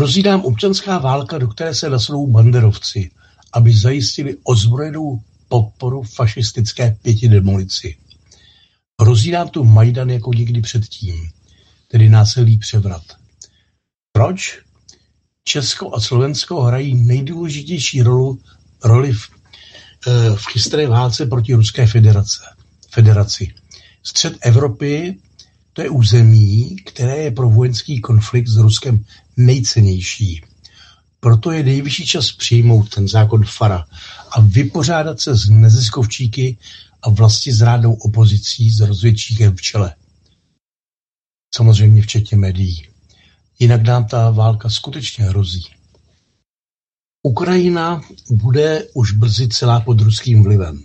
Hrozí nám občanská válka, do které se nasadou banderovci, aby zajistili ozbrojenou podporu fašistické pětidemolici. Hrozí nám tu Majdan jako nikdy předtím, tedy násilný převrat. Proč? Česko a Slovensko hrají nejdůležitější roli v chystané válce proti Ruské federaci. Střed Evropy to je území, které je pro vojenský konflikt s Ruskem nejcennější. Proto je nejvyšší čas přijmout ten zákon FARA a vypořádat se s neziskovčíky a vlastizrádnou opozicí s rozvědčíkem v čele. Samozřejmě včetně médií. Jinak nám ta válka skutečně hrozí. Ukrajina bude už brzy celá pod ruským vlivem.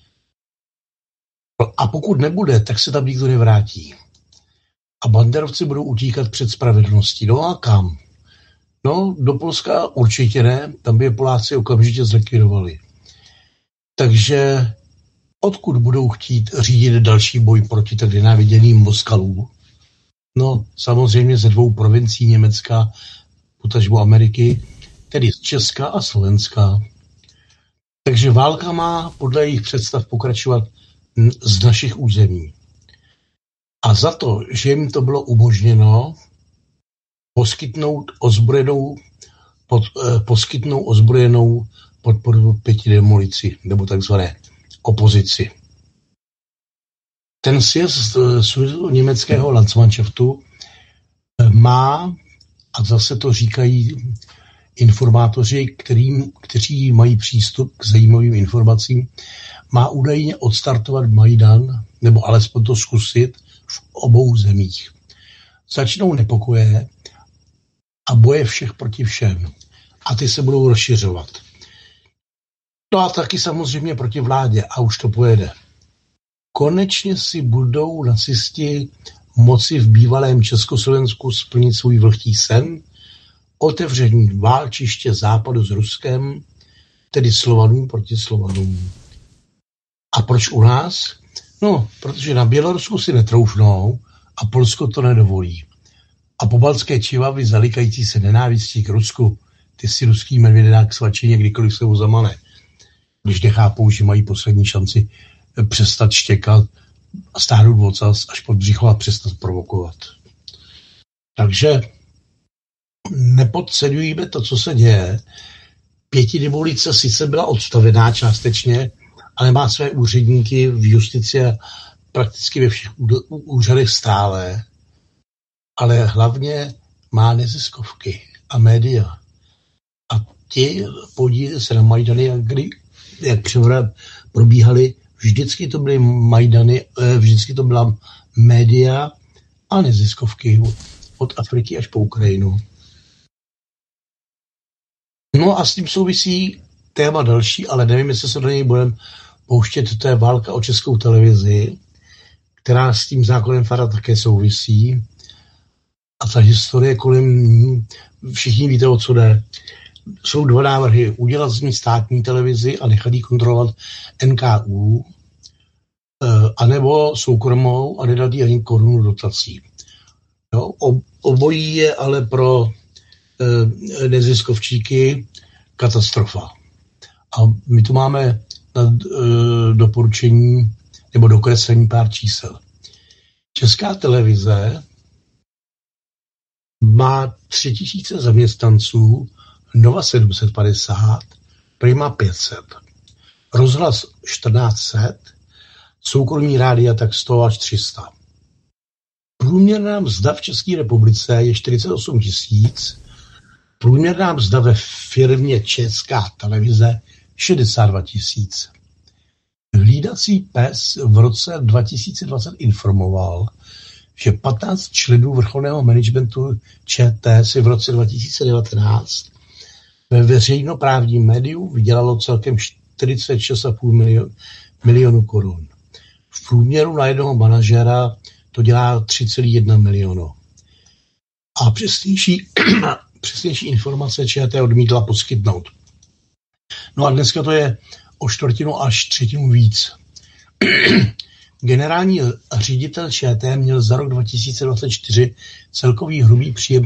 A pokud nebude, tak se tam nikdo nevrátí. A banderovci budou utíkat před spravedlností. No a kam? No, do Polska určitě ne, tam by je Poláci okamžitě zlikvidovali. Takže odkud budou chtít řídit další boj proti tak nenáviděným Moskalům? No, samozřejmě ze dvou provincií Německa, potažmo Ameriky, tedy z Česka a Slovenska. Takže válka má podle jejich představ pokračovat z našich území. A za to, že jim to bylo umožněno, poskytnou ozbrojenou podporu pětidemolici, nebo takzvané opozici. Ten sjezd německého Landsmannschaftu má, a zase to říkají informátoři, kteří mají přístup k zajímavým informacím, má údajně odstartovat Majdan, nebo alespoň to zkusit v obou zemích. Začnou nepokoje a boje všech proti všem. A ty se budou rozšiřovat. No a taky samozřejmě proti vládě a už to pojede. Konečně si budou nacisti moci v bývalém Československu splnit svůj vlhký sen, otevření válčiště západu s Ruskem, tedy Slovanům proti Slovanům. A proč u nás? No, protože na Bělorusku si netroufnou a Polsko to nedovolí. A pobaltské čivavy zalikající se nenávistí k Rusku, ty si ruský medvědák svačině kdykoliv se ho zamane. Když nechápou, že mají poslední šanci přestat štěkat a stáhnout ocas až pod břicho a přestat provokovat. Takže nepodceňujeme to, co se děje. Pětidemolice sice byla odstavená částečně, ale má své úředníky v justici a prakticky ve všech úřadech stále, ale hlavně má neziskovky a média. A ti podílí se na Majdany, jak probíhaly, vždycky to byly Majdany, vždycky to byla média a neziskovky od Afriky až po Ukrajinu. No a s tím souvisí téma další, ale nevím, jestli se do něj budeme pouštět, to je válka o Českou televizi, která s tím zákonem FARA také souvisí. A ta historie kolem, všichni víte, o co jde. Jsou dva návrhy. Udělat z ní státní televizi a nechat ji kontrolovat NKÚ, anebo soukromou a nedat jí ani korunu dotací. No, obojí je ale pro neziskovčíky katastrofa. A my tu máme na doporučení nebo dokreslení pár čísel. Česká televize má 3000 zaměstnanců, Nova 750, Prima 500, Rozhlas 1400, soukromí rádia tak 100 až 300. Průměrná mzda v České republice je 48 000, průměrná mzda ve firmě Česká televize 62 000. Hlídací pes v roce 2020 informoval, že 15 členů vrcholného managementu ČT si v roce 2019 ve veřejnoprávním médiu vydělalo celkem 46,5 milionu korun. V průměru na jednoho manažera to dělá 3,1 milionu. A přesnější informace ČT odmítla poskytnout. No a dneska to je o 1/4 až 1/3 víc. Generální ředitel ČT měl za rok 2024 celkový hrubý příjem